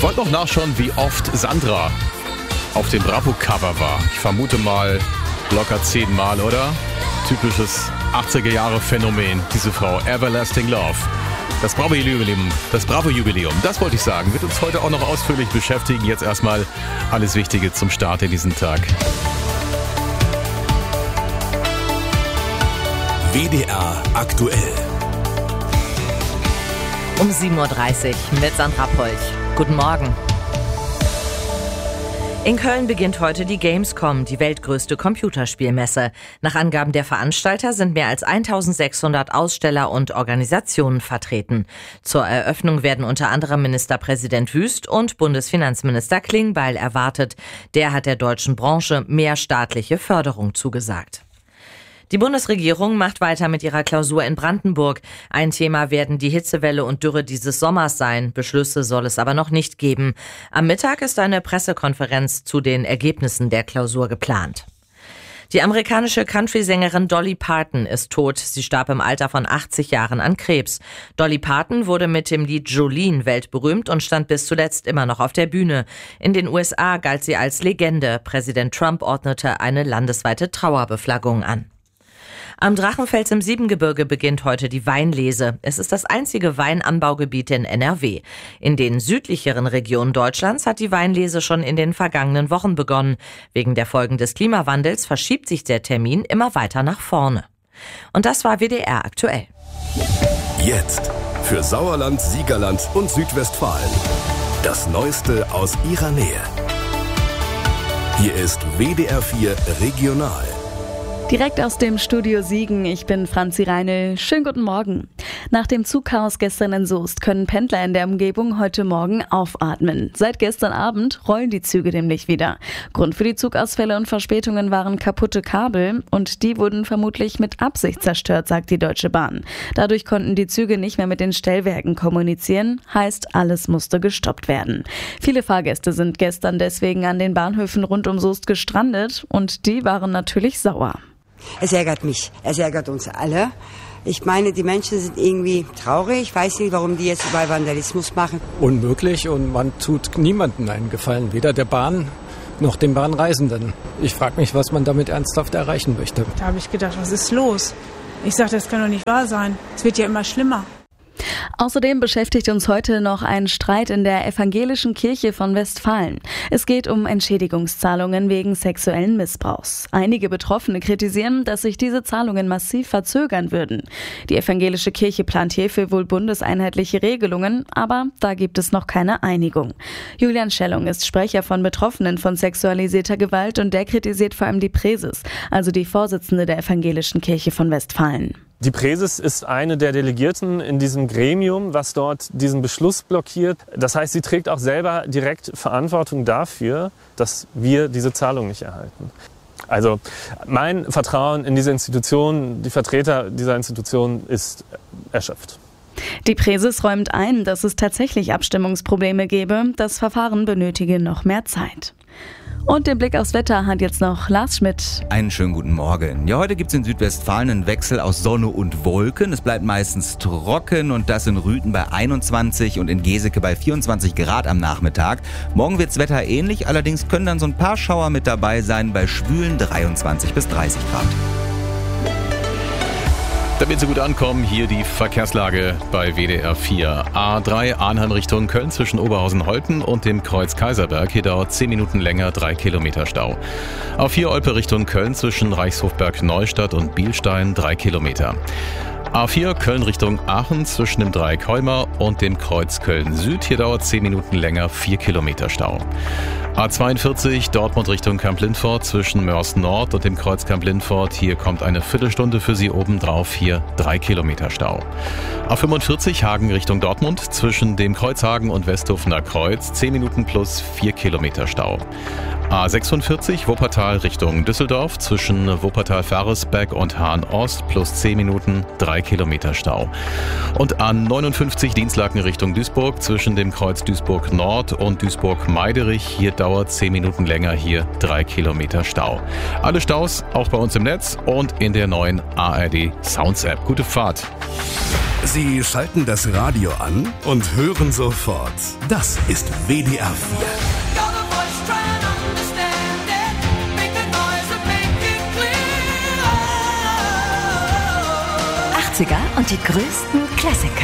wollte noch nachschauen, wie oft Sandra auf dem Bravo-Cover war. Ich vermute mal locker 10 Mal, oder? Typisches 80er-Jahre-Phänomen, diese Frau. Everlasting Love. Das Bravo-Jubiläum, das wollte ich sagen, wird uns heute auch noch ausführlich beschäftigen. Jetzt erstmal alles Wichtige zum Start in diesen Tag. WDR aktuell. Um 7.30 Uhr mit Sandra Polch. Guten Morgen. In Köln beginnt heute die Gamescom, die weltgrößte Computerspielmesse. Nach Angaben der Veranstalter sind mehr als 1600 Aussteller und Organisationen vertreten. Zur Eröffnung werden unter anderem Ministerpräsident Wüst und Bundesfinanzminister Klingbeil erwartet. Der hat der deutschen Branche mehr staatliche Förderung zugesagt. Die Bundesregierung macht weiter mit ihrer Klausur in Brandenburg. Ein Thema werden die Hitzewelle und Dürre dieses Sommers sein. Beschlüsse soll es aber noch nicht geben. Am Mittag ist eine Pressekonferenz zu den Ergebnissen der Klausur geplant. Die amerikanische Country-Sängerin Dolly Parton ist tot. Sie starb im Alter von 80 Jahren an Krebs. Dolly Parton wurde mit dem Lied Jolene weltberühmt und stand bis zuletzt immer noch auf der Bühne. In den USA galt sie als Legende. Präsident Trump ordnete eine landesweite Trauerbeflaggung an. Am Drachenfels im Siebengebirge beginnt heute die Weinlese. Es ist das einzige Weinanbaugebiet in NRW. In den südlicheren Regionen Deutschlands hat die Weinlese schon in den vergangenen Wochen begonnen. Wegen der Folgen des Klimawandels verschiebt sich der Termin immer weiter nach vorne. Und das war WDR aktuell. Jetzt für Sauerland, Siegerland und Südwestfalen. Das Neueste aus ihrer Nähe. Hier ist WDR 4 Regional. Direkt aus dem Studio Siegen, ich bin Franzi Reinl. Schönen guten Morgen. Nach dem Zugchaos gestern in Soest können Pendler in der Umgebung heute Morgen aufatmen. Seit gestern Abend rollen die Züge nämlich wieder. Grund für die Zugausfälle und Verspätungen waren kaputte Kabel und die wurden vermutlich mit Absicht zerstört, sagt die Deutsche Bahn. Dadurch konnten die Züge nicht mehr mit den Stellwerken kommunizieren, heißt, alles musste gestoppt werden. Viele Fahrgäste sind gestern deswegen an den Bahnhöfen rund um Soest gestrandet und die waren natürlich sauer. Es ärgert mich, es ärgert uns alle. Ich meine, die Menschen sind irgendwie traurig. Ich weiß nicht, warum die jetzt überall Vandalismus machen. Unmöglich und man tut niemandem einen Gefallen, weder der Bahn noch den Bahnreisenden. Ich frage mich, was man damit ernsthaft erreichen möchte. Da habe ich gedacht, was ist los? Ich sage, das kann doch nicht wahr sein. Es wird ja immer schlimmer. Außerdem beschäftigt uns heute noch ein Streit in der Evangelischen Kirche von Westfalen. Es geht um Entschädigungszahlungen wegen sexuellen Missbrauchs. Einige Betroffene kritisieren, dass sich diese Zahlungen massiv verzögern würden. Die Evangelische Kirche plant hierfür wohl bundeseinheitliche Regelungen, aber da gibt es noch keine Einigung. Julian Schellung ist Sprecher von Betroffenen von sexualisierter Gewalt und der kritisiert vor allem die Präses, also die Vorsitzende der Evangelischen Kirche von Westfalen. Die Präses ist eine der Delegierten in diesem Gremium, was dort diesen Beschluss blockiert. Das heißt, sie trägt auch selber direkt Verantwortung dafür, dass wir diese Zahlung nicht erhalten. Also mein Vertrauen in diese Institution, die Vertreter dieser Institution ist erschöpft. Die Präses räumt ein, dass es tatsächlich Abstimmungsprobleme gebe. Das Verfahren benötige noch mehr Zeit. Und den Blick aufs Wetter hat jetzt noch Lars Schmidt. Einen schönen guten Morgen. Ja, heute gibt es in Südwestfalen einen Wechsel aus Sonne und Wolken. Es bleibt meistens trocken und das in Rüthen bei 21 und in Geseke bei 24 Grad am Nachmittag. Morgen wird's Wetter ähnlich, allerdings können dann so ein paar Schauer mit dabei sein bei schwülen 23 bis 30 Grad. Damit Sie gut ankommen, hier die Verkehrslage bei WDR 4. A3 Arnhem Richtung Köln zwischen Oberhausen-Holten und dem Kreuz Kaiserberg. Hier dauert 10 Minuten länger, 3 Kilometer Stau. A4 Olpe Richtung Köln zwischen Reichshofberg-Neustadt und Bielstein 3 Kilometer. A4 Köln Richtung Aachen zwischen dem Dreieck Heuma und dem Kreuz Köln Süd. Hier dauert 10 Minuten länger, 4 Kilometer Stau. A42 Dortmund Richtung Kamp-Lindfort zwischen Mörs Nord und dem Kreuz Kamp-Lindfort. Hier kommt eine Viertelstunde für Sie obendrauf, hier 3 Kilometer Stau. A45 Hagen Richtung Dortmund zwischen dem Kreuzhagen und Westhofener Kreuz 10 Minuten plus 4 Kilometer Stau. A46 Wuppertal Richtung Düsseldorf zwischen Wuppertal-Faresbeck und Hahn-Ost plus 10 Minuten 3 Kilometer Stau. Und A59 Dienstlaken Richtung Duisburg zwischen dem Kreuz Duisburg Nord und Duisburg-Meiderich. Hier dauert 10 Minuten länger, hier 3 Kilometer Stau. Alle Staus auch bei uns im Netz und in der neuen ARD Sounds App. Gute Fahrt. Sie schalten das Radio an und hören sofort. Das ist WDR 4. 80er und die größten Klassiker.